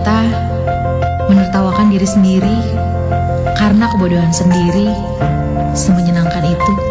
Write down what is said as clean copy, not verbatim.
ternyata menertawakan diri sendiri karena kebodohan sendiri semenyenangkan itu.